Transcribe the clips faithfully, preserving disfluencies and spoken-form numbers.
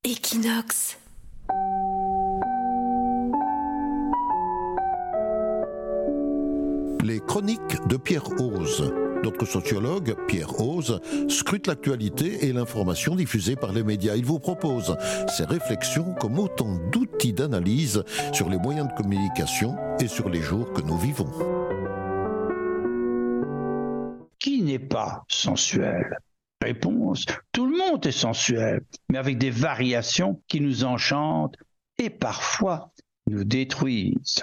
Equinox. Les chroniques de Pierre Hoze. Notre sociologue, Pierre Hoze, scrute l'actualité et l'information diffusée par les médias. Il vous propose ses réflexions comme autant d'outils d'analyse sur les moyens de communication et sur les jours que nous vivons. Qui n'est pas sensuel ? Réponse, tout le monde est sensuel, mais avec des variations qui nous enchantent et parfois nous détruisent.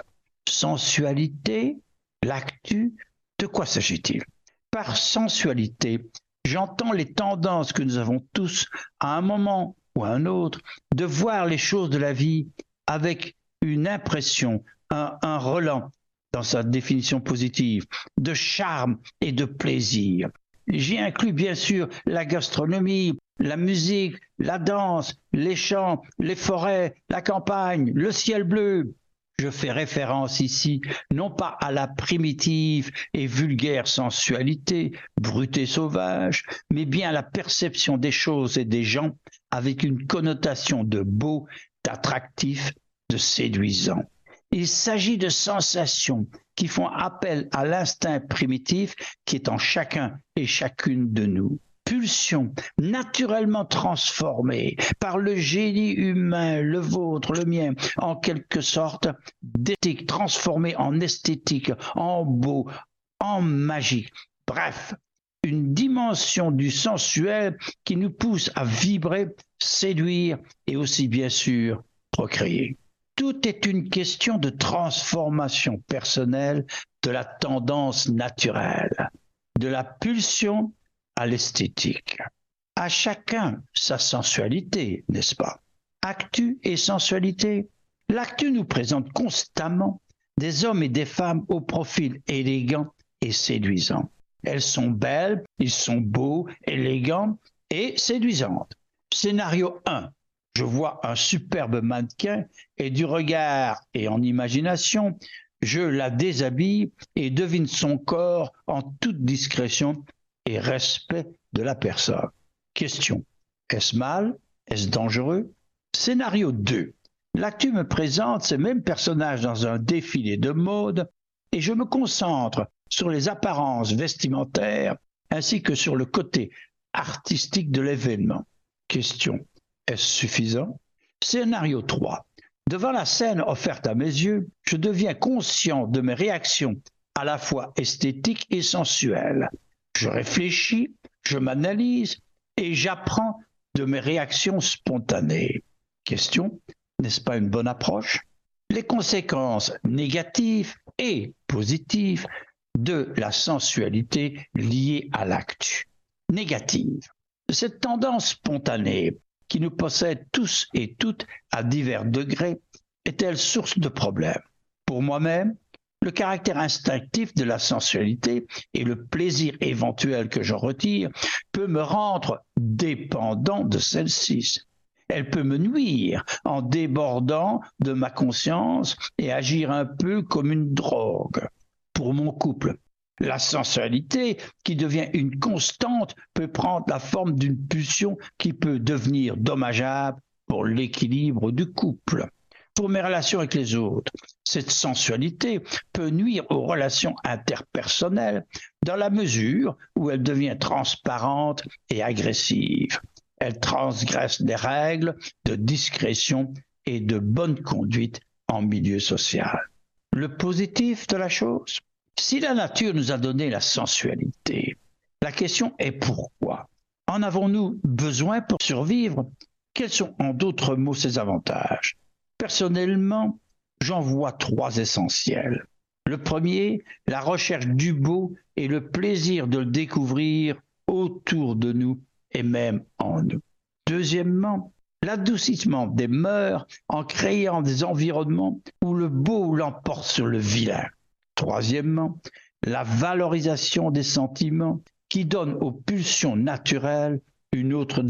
Sensualité, l'actu, de quoi s'agit-il ? Par sensualité, j'entends les tendances que nous avons tous à un moment ou à un autre de voir les choses de la vie avec une impression, un, un relent dans sa définition positive, de charme et de plaisir. J'y inclus bien sûr la gastronomie, la musique, la danse, les champs, les forêts, la campagne, le ciel bleu. Je fais référence ici non pas à la primitive et vulgaire sensualité, brute et sauvage, mais bien à la perception des choses et des gens avec une connotation de beau, d'attractif, de séduisant. Il s'agit de sensations qui font appel à l'instinct primitif qui est en chacun et chacune de nous. Pulsions naturellement transformées par le génie humain, le vôtre, le mien, en quelque sorte, d'éthique transformée en esthétique, en beau, en magique. Bref, une dimension du sensuel qui nous pousse à vibrer, séduire et aussi bien sûr procréer. Tout est une question de transformation personnelle de la tendance naturelle, de la pulsion à l'esthétique. À chacun sa sensualité, n'est-ce pas? Actu et sensualité. L'actu nous présente constamment des hommes et des femmes au profil élégant et séduisant. Elles sont belles, ils sont beaux, élégants et séduisantes. Scénario un. Je vois un superbe mannequin et du regard et en imagination, je la déshabille et devine son corps en toute discrétion et respect de la personne. Question. Est-ce mal? Est-ce dangereux? Scénario deux. L'actu me présente ces mêmes personnages dans un défilé de mode et je me concentre sur les apparences vestimentaires ainsi que sur le côté artistique de l'événement. Question. Est-ce suffisant? Scénario trois. Devant la scène offerte à mes yeux, je deviens conscient de mes réactions à la fois esthétiques et sensuelles. Je réfléchis, je m'analyse et j'apprends de mes réactions spontanées. Question, n'est-ce pas une bonne approche? Les conséquences négatives et positives de la sensualité liée à l'actu. Négative. Cette tendance spontanée qui nous possède tous et toutes à divers degrés est-elle source de problèmes? Pour moi-même, le caractère instinctif de la sensualité et le plaisir éventuel que j'en retire peut me rendre dépendant de celle-ci. Elle peut me nuire en débordant de ma conscience et agir un peu comme une drogue. Pour mon couple, la sensualité qui devient une constante peut prendre la forme d'une pulsion qui peut devenir dommageable pour l'équilibre du couple. Pour mes relations avec les autres, cette sensualité peut nuire aux relations interpersonnelles dans la mesure où elle devient transparente et agressive. Elle transgresse les règles de discrétion et de bonne conduite en milieu social. Le positif de la chose? Si la nature nous a donné la sensualité, la question est pourquoi? En avons-nous besoin pour survivre? Quels sont en d'autres mots ses avantages? Personnellement, j'en vois trois essentiels. Le premier, la recherche du beau et le plaisir de le découvrir autour de nous et même en nous. Deuxièmement, l'adoucissement des mœurs en créant des environnements où le beau l'emporte sur le vilain. Troisièmement, la valorisation des sentiments qui donne aux pulsions naturelles une autre